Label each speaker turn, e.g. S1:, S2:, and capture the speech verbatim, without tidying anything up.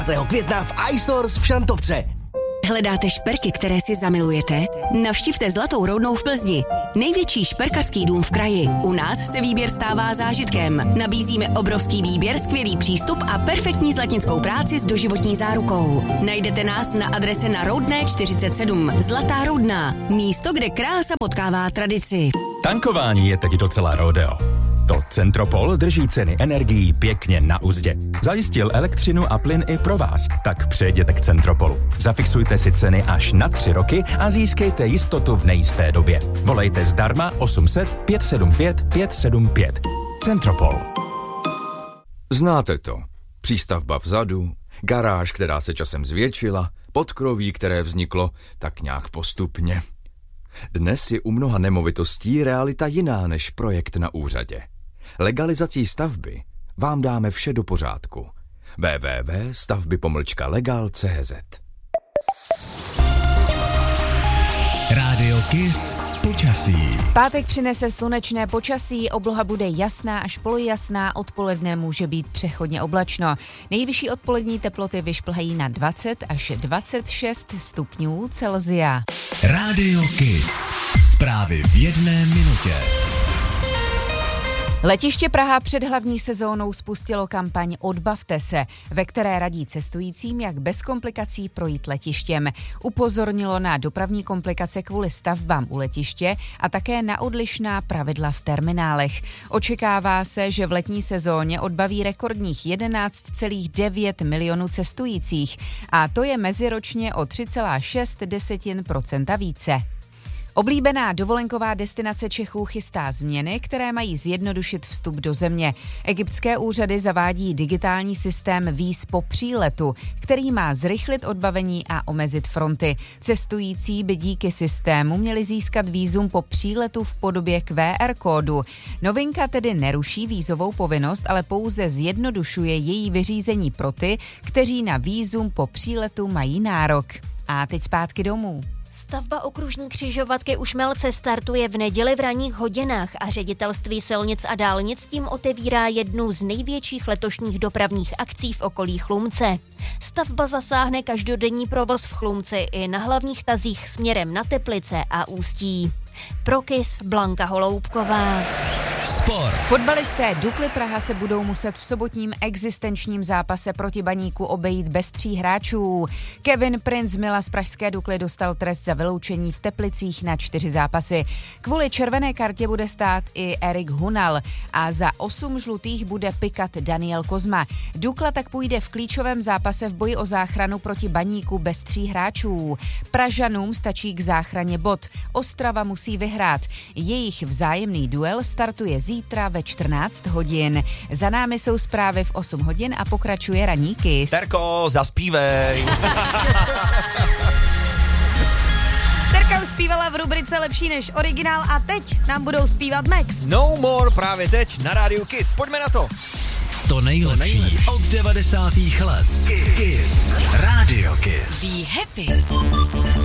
S1: května v iStores v Šantovce.
S2: Hledáte šperky, které si zamilujete? Navštivte Zlatou roudnou v Plzni. Největší šperkařský dům v kraji. U nás se výběr stává zážitkem. Nabízíme obrovský výběr, skvělý přístup a perfektní zlatnickou práci s doživotní zárukou. Najdete nás na adrese na Roudné čtyřicet sedm. Zlatá roudná. Místo, kde krása potkává tradici.
S3: Tankování je teď docela rodeo. To Centropol drží ceny energií pěkně na uzdě. Zajistil elektřinu a plyn i pro vás, tak přejděte k Centropolu. Zafixujte si ceny až na tři roky a získejte jistotu v nejisté době. Volejte zdarma osm set pět sedm pět pět sedm pět. Centropol.
S4: Znáte to. Přístavba vzadu, garáž, která se časem zvětšila, podkroví, které vzniklo tak nějak postupně. Dnes je u mnoha nemovitostí realita jiná než projekt na úřadě. Legalizací stavby vám dáme vše do pořádku. w w w tečka stavby pomlčka legal tečka c z
S5: Rádio Kiss počasí.
S6: Pátek přinese slunečné počasí, obloha bude jasná až polojasná, odpoledne může být přechodně oblačno. Nejvyšší odpolední teploty vyšplhají na dvacet až dvacet šest stupňů Celsia.
S5: Rádio Kiss. Zprávy v jedné minutě.
S6: Letiště Praha před hlavní sezónou spustilo kampaň Odbavte se, ve které radí cestujícím, jak bez komplikací projít letištěm. Upozornilo na dopravní komplikace kvůli stavbám u letiště a také na odlišná pravidla v terminálech. Očekává se, že v letní sezóně odbaví rekordních jedenáct celá devět milionů cestujících a to je meziročně o tři celá šest procenta více. Oblíbená dovolenková destinace Čechů chystá změny, které mají zjednodušit vstup do země. Egyptské úřady zavádí digitální systém víz po příletu, který má zrychlit odbavení a omezit fronty. Cestující by díky systému měli získat vízum po příletu v podobě Q R kódu. Novinka tedy neruší vízovou povinnost, ale pouze zjednodušuje její vyřízení pro ty, kteří na vízum po příletu mají nárok. A teď zpátky domů.
S7: Stavba okružní křižovatky u Šmelce startuje v neděli v ranních hodinách a ředitelství silnic a dálnic tím otevírá jednu z největších letošních dopravních akcí v okolí Chlumce. Stavba zasáhne každodenní provoz v Chlumci i na hlavních tazích směrem na Teplice a Ústí. Pro Kiss Blanka Holoubková.
S5: Sport.
S6: Fotbalisté Dukly Praha se budou muset v sobotním existenčním zápase proti Baníku obejít bez tří hráčů. Kevin Prince Mila z pražské Dukly dostal trest za vyloučení v Teplicích na čtyři zápasy. Kvůli červené kartě bude stát i Erik Hunal a za osm žlutých bude pikat Daniel Kozma. Dukla tak půjde v klíčovém zápase v boji o záchranu proti Baníku bez tří hráčů. Pražanům stačí k záchraně bod. Ostrava musí vyhrát. Jejich vzájemný duel startuje zítra ve čtrnáct hodin. Za námi jsou zprávy v osm hodin a pokračuje ranní Kiss.
S1: Terko, zaspívej.
S8: Terka už zpívala v rubrice Lepší než originál a teď nám budou zpívat Max.
S1: No more právě teď na rádiu Kiss. Pojďme na to.
S5: To nejlepší, to nejlepší. Od devadesátých let. Kiss. Radio Kiss.
S2: Be happy.